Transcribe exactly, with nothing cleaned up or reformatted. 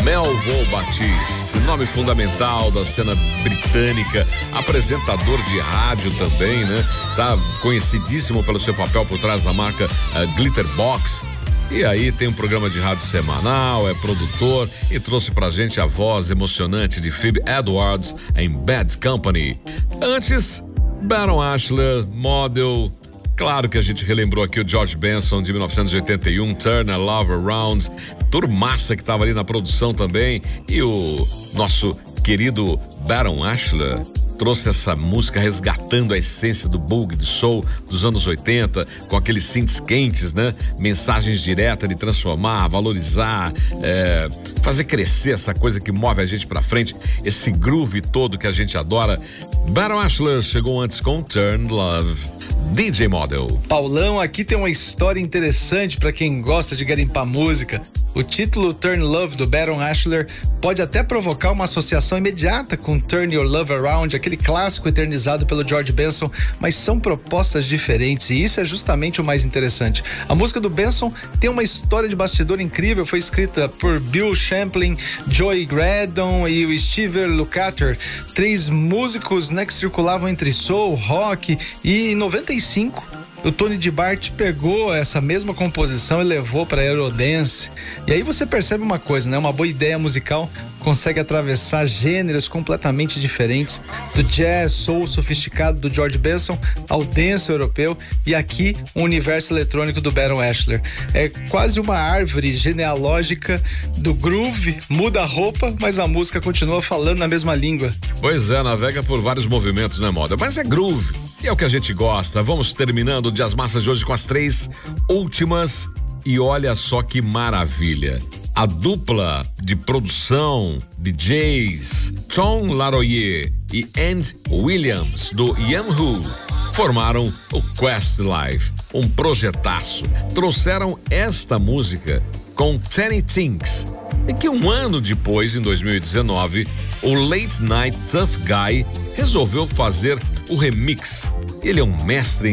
Melville Baptiste, nome fundamental da cena britânica, apresentador de rádio também, né? Tá conhecidíssimo pelo seu papel por trás da marca uh, Glitterbox. E aí tem um programa de rádio semanal, é produtor e trouxe pra gente a voz emocionante de Phoebe Edwards em Bad Company. Antes, Baron Ashler, Model. Claro que a gente relembrou aqui o George Benson de mil novecentos e oitenta e um, Turn a Love Around, turmaça que estava ali na produção também, e o nosso querido Baron Ashler trouxe essa música resgatando a essência do boogie, do soul dos anos oitenta, com aqueles synths quentes, né? Mensagens diretas de transformar, valorizar, é, fazer crescer essa coisa que move a gente pra frente, esse groove todo que a gente adora. Baron Ashler chegou antes com Turn Love. D J Model. Paulão, aqui tem uma história interessante para quem gosta de garimpar música. O título Turn Love do Baron Ashler pode até provocar uma associação imediata com Turn Your Love Around, aquele clássico eternizado pelo George Benson, mas são propostas diferentes e isso é justamente o mais interessante. A música do Benson tem uma história de bastidor incrível, foi escrita por Bill Champlin, Joey Graydon e o Steve Lukather, três músicos, né, que circulavam entre soul, rock, e em noventa e cinco o Tony DeBart pegou essa mesma composição e levou para Eurodance. E aí você percebe uma coisa, né? Uma boa ideia musical consegue atravessar gêneros completamente diferentes, do jazz, soul sofisticado do George Benson ao dance europeu, e aqui o universo eletrônico do Baron Ashler. É quase uma árvore genealógica do groove, muda a roupa, mas a música continua falando na mesma língua. Pois é, navega por vários movimentos, né, moda? Mas é groove. E é o que a gente gosta. Vamos terminando o Dias Massas de hoje com as três últimas. E olha só que maravilha. A dupla de produção, D Js, Tom Laroyer e Andy Williams, do Yamhoo, formaram o Questlife, um projetaço. Trouxeram esta música com Tiny Things. E que um ano depois, em dois mil e dezenove, o Late Night Tough Guy resolveu fazer o remix. Ele é um mestre em